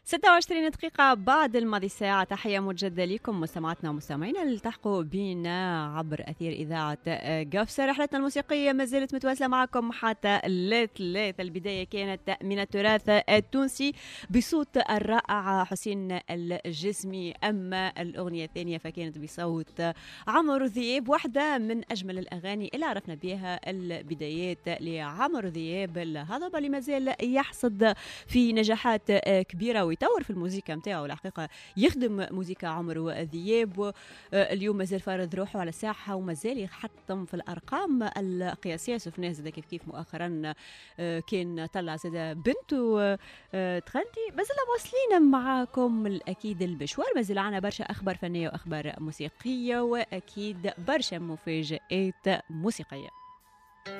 26 دقيقة بعد الماضي الساعة. تحية مجددة لكم مستمعاتنا ومستمعينا اللي التحقوا بنا عبر أثير إذاعة قفصة. رحلتنا الموسيقية ما زالت متواصلة معكم حتى الثلاث. البداية كانت من التراث التونسي بصوت الرائع حسين الجسمي، أما الأغنية الثانية فكانت بصوت عمرو ذياب، واحدة من أجمل الأغاني اللي عرفنا بها البدايات لعمرو ذياب، الهضبة اللي ما زال يحصد في نجاحات كبيرة ويطور في الموسيقى متاعه. الحقيقة يخدم موسيقى عمرو ذياب، اليوم مازال فارض روحه على الساحة ومازال يحطم في الأرقام القياسية. شفناه زاد كيف مؤخرا كان طلع زاد بنته تغني. مازال واصلين معاكم الأكيد المشوار، مازال عنا برشا أخبار فنية وأخبار موسيقية وأكيد برشا مفاجآت موسيقية.